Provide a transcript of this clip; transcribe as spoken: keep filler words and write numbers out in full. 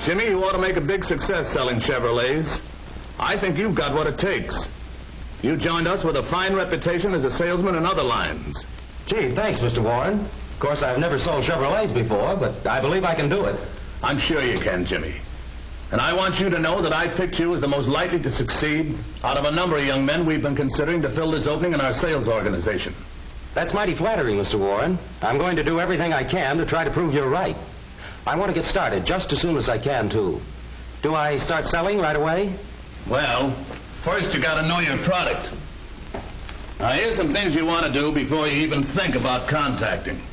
Jimmy, you ought to make a big success selling Chevrolets. I think you've got what it takes. You joined us with a fine reputation as a salesman in other lines. Gee, thanks, Mister Warren. Of course, I've never sold Chevrolets before, but I believe I can do it. I'm sure you can, Jimmy. And I want you to know that I picked you as the most likely to succeed out of a number of young men we've been considering to fill this opening in our sales organization. That's mighty flattering, Mister Warren. I'm going to do everything I can to try to prove you're right. I want to get started just as soon as I can, too. Do I start selling right away? Well, first you got to know your product. Now, here's some things you want to do before you even think about contacting.